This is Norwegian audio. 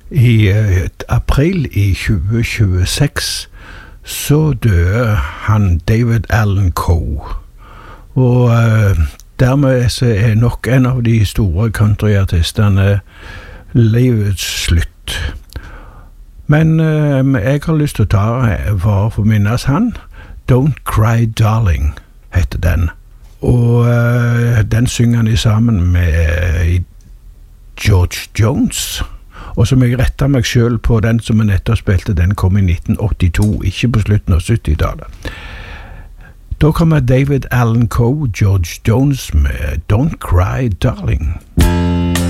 I april i 2026 så døde han David Allan Coe, og dermed så nok en av de store countryartistene livets slutt. Men jeg har lyst til å ta vare for minnes han. Don't Cry Darling heter den, og den synger han sammen med George Jones. Og som jeg rettet meg selv på, den som jeg nettopp spilte, den kom i 1982, ikke på slutten av 70-tallet. Da kommer David Allan Coe, George Jones med Don't Cry Darling.